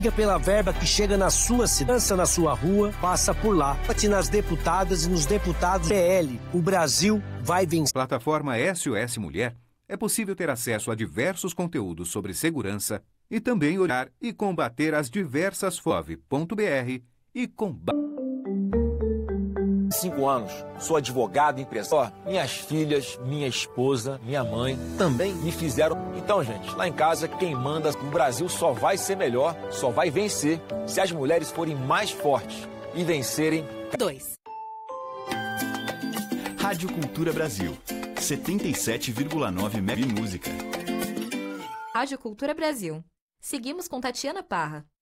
pela verba que chega na sua cidade, na sua rua, passa por lá. Vote nas deputadas e nos deputados PL. O Brasil vai vencer. Plataforma SOS Mulher é possível ter acesso a diversos conteúdos sobre segurança e também olhar e combater as diversas FOV.br e combate. 5 anos, sou advogado e empresário. Minhas filhas, minha esposa, minha mãe também me fizeram. Então, gente, lá em casa, quem manda, o Brasil só vai ser melhor, só vai vencer se as mulheres forem mais fortes e vencerem. 2. Rádio Cultura Brasil, 77,9 MB Música. Rádio Cultura Brasil. Seguimos com Tatiana Parra.